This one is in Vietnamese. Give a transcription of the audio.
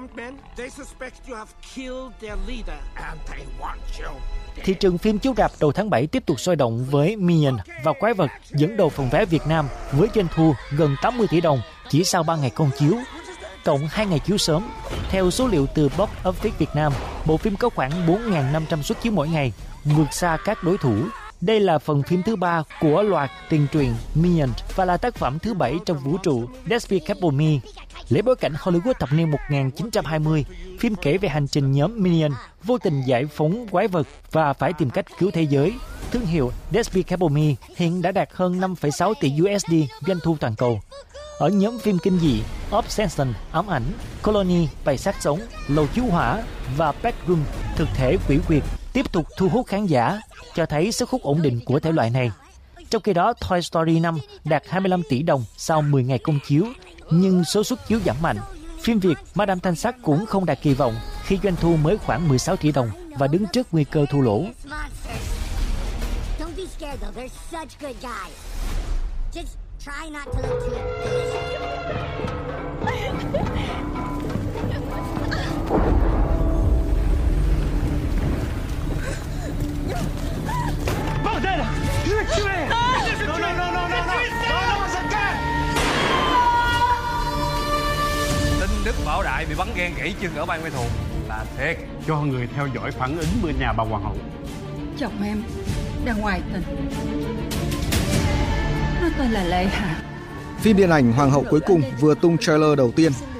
Thị trường phim chiếu rạp đầu tháng 7 tiếp tục sôi động với Minion và Quái vật dẫn đầu phòng vé Việt Nam với doanh thu gần 80 tỷ đồng chỉ sau 3 ngày công chiếu, cộng 2 ngày chiếu sớm. Theo số liệu từ Box Office Việt Nam, bộ phim có khoảng 4.500 suất chiếu mỗi ngày, vượt xa các đối thủ. Đây là phần phim thứ 3 của loạt tiền truyện Minion và là tác phẩm thứ 7 trong vũ trụ Despicable Me. Lấy bối cảnh Hollywood thập niên 1920, phim kể về hành trình nhóm Minion vô tình giải phóng quái vật và phải tìm cách cứu thế giới. Thương hiệu Despicable Me hiện đã đạt hơn 5,6 tỷ USD doanh thu toàn cầu. Ở nhóm phim kinh dị, Obsession, ám ảnh, Colony, bầy sát sống, lầu chiếu hỏa và Bedroom, thực thể quỷ quyệt tiếp tục thu hút khán giả, cho thấy sức hút ổn định của thể loại này. Trong khi đó, Toy Story 5 đạt 25 tỷ đồng sau 10 ngày công chiếu, nhưng số suất chiếu giảm mạnh. Phim Việt Madame Thanh Sắc cũng không đạt kỳ vọng khi doanh thu mới khoảng 16 tỷ đồng và đứng trước nguy cơ thua lỗ. Tin Đức Bảo Đại bị bắn ghen gãy chân ở Ban Mê Thuột là thiệt. Cho người theo dõi phản ứng bên nhà bà hoàng hậu. Chồng em đang ngoại tình. Nó tên là Lệ Hạ. Phim điện ảnh Hoàng hậu cuối cùng vừa tung trailer đầu tiên.